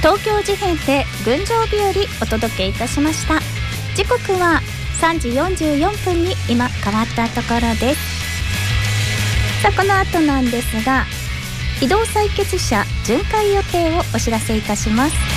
東京事変で群青日和お届けいたしました。時刻は3時44分に今変わったところです。さあこの後なんですが、移動採血車巡回予定をお知らせいたします。